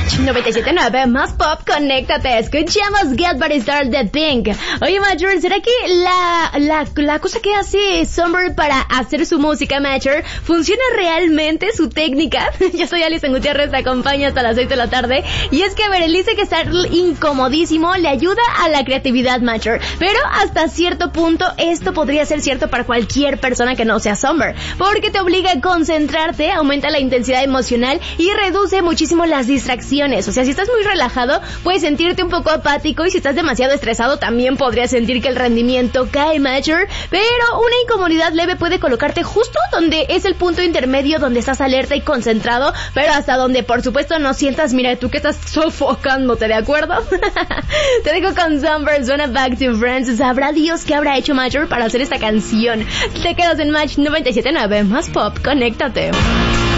Match 97.9, más pop, conéctate. Escuchamos Get Body Started de Pink. Oye, Matcher, ¿será que la cosa que hace Summer para hacer su música, Matcher, funciona realmente su técnica? Yo soy Alison Gutiérrez, te acompaño hasta las 6 de la tarde. Y es que, a ver, él dice que estar incomodísimo le ayuda a la creatividad, Matcher. Pero hasta cierto punto, esto podría ser cierto para cualquier persona que no sea Summer, porque te obliga a concentrarte, aumenta la intensidad emocional y reduce muchísimo las distracciones. O sea, si estás muy relajado, puedes sentirte un poco apático, y si estás demasiado estresado, también podrías sentir que el rendimiento cae, Matcher. Pero una incomodidad leve puede colocarte justo donde es el punto intermedio, donde estás alerta y concentrado, pero hasta donde, por supuesto, no sientas, mira, tú que estás sofocándote, ¿de acuerdo? Te dejo con Summer, suena Back to Friends. Sabrá Dios qué habrá hecho Matcher para hacer esta canción. Te quedas en Match 97.9, más pop, conéctate.